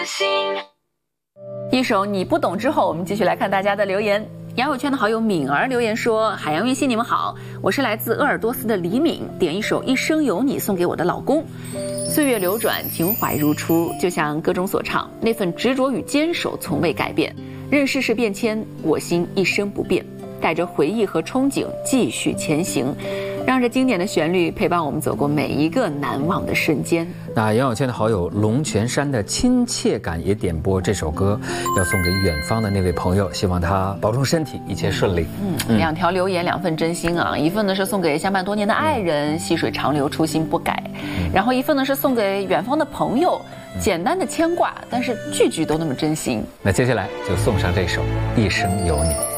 心。 一首你不懂之后，我们继续来看大家的留言。杨友圈的好友敏儿留言说：海洋运心，你们好，我是来自鄂尔多斯的李敏，点一首《一生有你》送给我的老公。岁月流转，情怀如初，就像歌中所唱，那份执着与坚守从未改变。任世事变迁，我心一生不变，带着回忆和憧憬继续前行，让这经典的旋律陪伴我们走过每一个难忘的瞬间。 那杨友圈的好友龙泉山的亲切感也点播这首歌，要送给远方的那位朋友，希望他保重身体，一切顺利。 两条留言，两份真心啊，一份呢是送给相伴多年的爱人，细水长流，初心不改，然后一份呢是送给远方的朋友，简单的牵挂，但是句句都那么真心。 那接下来就送上这首《一生有你》。